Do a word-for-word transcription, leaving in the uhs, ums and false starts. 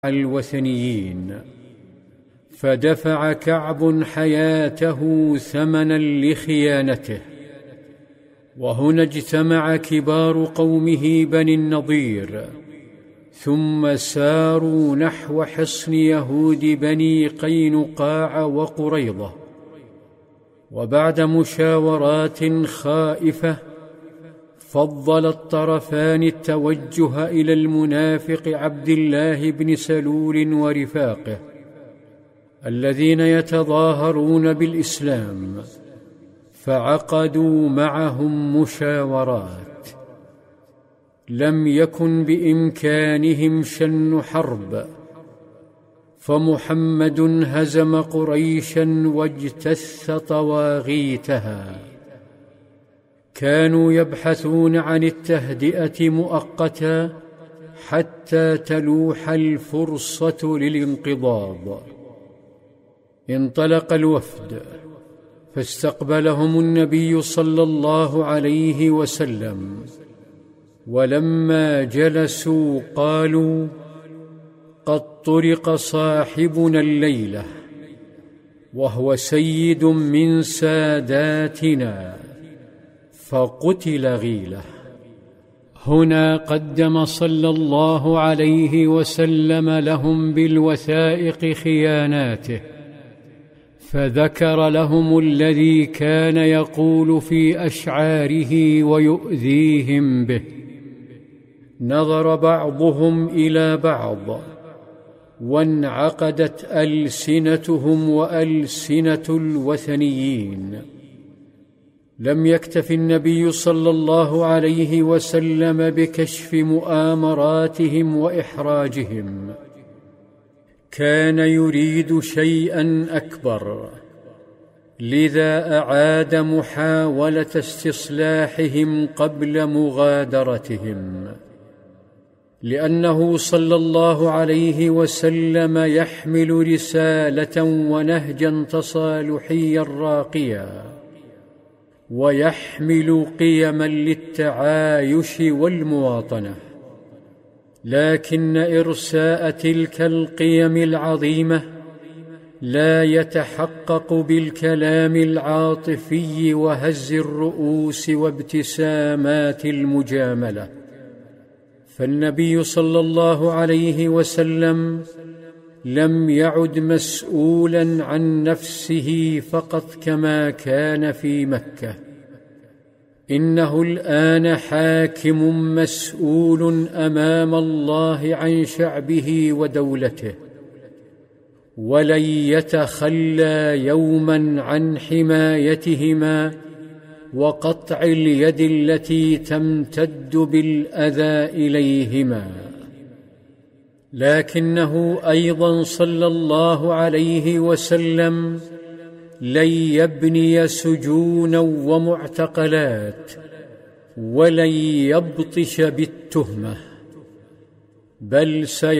الوثنيين، فدفع كعب حياته ثمنا لخيانته. وهنا اجتمع كبار قومه بني النضير، ثم ساروا نحو حصن يهود بني قينقاع وقريظة. وبعد مشاورات خائفة فضل الطرفان التوجه إلى المنافق عبد الله بن سلول ورفاقه الذين يتظاهرون بالإسلام، فعقدوا معهم مشاورات. لم يكن بإمكانهم شن حرب، فمحمد هزم قريشا واجتث طواغيتها. كانوا يبحثون عن التهدئة مؤقتا حتى تلوح الفرصة للانقضاض. انطلق الوفد، فاستقبلهم النبي صلى الله عليه وسلم، ولما جلسوا قالوا: قد طرق صاحبنا الليلة، وهو سيد من ساداتنا، فقتل غيله. هنا قدم صلى الله عليه وسلم لهم بالوثائق خياناته، فذكر لهم الذي كان يقول في أشعاره ويؤذيهم به. نظر بعضهم إلى بعض، وانعقدت ألسنتهم وألسنة الوثنيين. لم يكتف النبي صلى الله عليه وسلم بكشف مؤامراتهم وإحراجهم، كان يريد شيئا أكبر، لذا أعاد محاولة استصلاحهم قبل مغادرتهم، لأنه صلى الله عليه وسلم يحمل رسالة ونهجا تصالحيا راقيا، ويحمل قيما للتعايش والمواطنة. لكن إرساء تلك القيم العظيمة لا يتحقق بالكلام العاطفي وهز الرؤوس وابتسامات المجاملة. فالنبي صلى الله عليه وسلم لم يعد مسؤولا عن نفسه فقط كما كان في مكة، إنه الآن حاكم مسؤول أمام الله عن شعبه ودولته، ولن يتخلى يوما عن حمايتهما وقطع اليد التي تمتد بالأذى إليهما. لكنه أيضا صلى الله عليه وسلم لن يبني سجونا ومعتقلات، ولن يبطش بالتهمة، بل سي